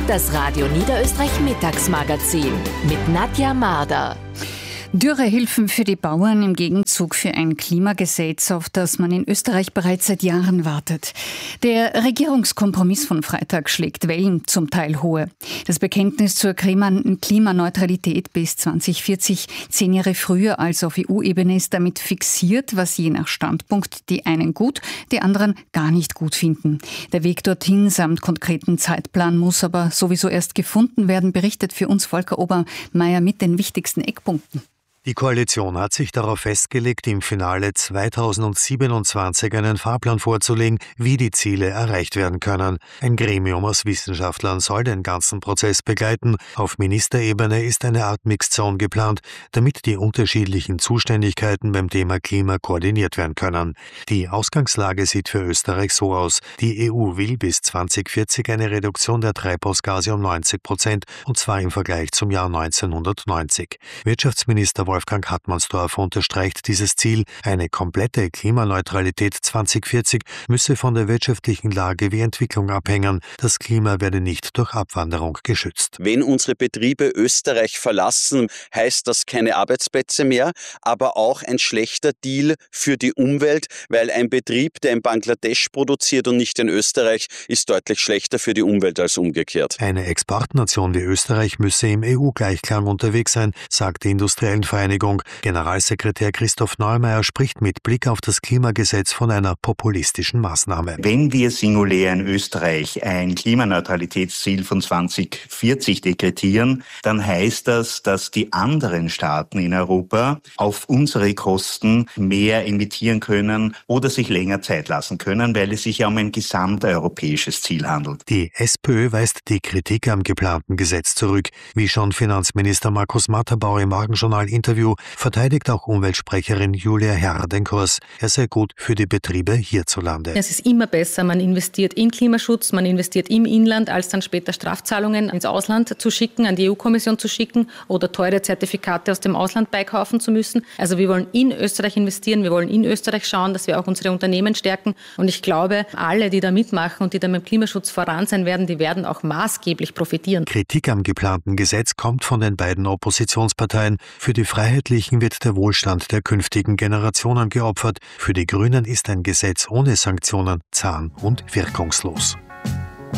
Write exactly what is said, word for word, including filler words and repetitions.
Das Radio Niederösterreich Mittagsmagazin mit Nadja Marder. Dürrehilfen für die Bauern im Gegenzug für ein Klimagesetz, auf das man in Österreich bereits seit Jahren wartet. Der Regierungskompromiss von Freitag schlägt Wellen, zum Teil hohe. Das Bekenntnis zur Klimaneutralität bis zwanzig vierzig, zehn Jahre früher als auf E U-Ebene, ist damit fixiert, was je nach Standpunkt die einen gut, die anderen gar nicht gut finden. Der Weg dorthin samt konkreten Zeitplan muss aber sowieso erst gefunden werden, berichtet für uns Volker Obermeier mit den wichtigsten Eckpunkten. Die Koalition hat sich darauf festgelegt, im Finale zweitausendsiebenundzwanzig einen Fahrplan vorzulegen, wie die Ziele erreicht werden können. Ein Gremium aus Wissenschaftlern soll den ganzen Prozess begleiten. Auf Ministerebene ist eine Art Mixed-Zone geplant, damit die unterschiedlichen Zuständigkeiten beim Thema Klima koordiniert werden können. Die Ausgangslage sieht für Österreich so aus. Die E U will bis zwanzig vierzig eine Reduktion der Treibhausgase um neunzig Prozent, und zwar im Vergleich zum Jahr neunzehnhundertneunzig. Wirtschaftsminister Wolfgang Hartmannsdorfer unterstreicht dieses Ziel. Eine komplette Klimaneutralität zwanzig vierzig müsse von der wirtschaftlichen Lage wie Entwicklung abhängen. Das Klima werde nicht durch Abwanderung geschützt. Wenn unsere Betriebe Österreich verlassen, heißt das keine Arbeitsplätze mehr, aber auch ein schlechter Deal für die Umwelt, weil ein Betrieb, der in Bangladesch produziert und nicht in Österreich, ist deutlich schlechter für die Umwelt als umgekehrt. Eine Exportnation wie Österreich müsse im E U-Gleichklang unterwegs sein, sagt die Industriellen Vereinigung. Generalsekretär Christoph Neumeier spricht mit Blick auf das Klimagesetz von einer populistischen Maßnahme. Wenn wir singulär in Österreich ein Klimaneutralitätsziel von zwanzig vierzig dekretieren, dann heißt das, dass die anderen Staaten in Europa auf unsere Kosten mehr emittieren können oder sich länger Zeit lassen können, weil es sich ja um ein gesamteuropäisches Ziel handelt. Die SPÖ weist die Kritik am geplanten Gesetz zurück. Wie schon Finanzminister Markus Matterbauer im Morgenjournal Interview verteidigt auch Umweltsprecherin Julia Herr den Kurs. Er sei gut für die Betriebe hierzulande. Es ist immer besser, man investiert in Klimaschutz, man investiert im Inland, als dann später Strafzahlungen ins Ausland zu schicken, an die E U-Kommission zu schicken oder teure Zertifikate aus dem Ausland beikaufen zu müssen. Also wir wollen in Österreich investieren, wir wollen in Österreich schauen, dass wir auch unsere Unternehmen stärken. Und ich glaube, alle, die da mitmachen und die da mit dem Klimaschutz voran sein werden, die werden auch maßgeblich profitieren. Kritik am geplanten Gesetz kommt von den beiden Oppositionsparteien. Für die Freiheitlichen wird der Wohlstand der künftigen Generationen geopfert. Für die Grünen ist ein Gesetz ohne Sanktionen zahn- und wirkungslos.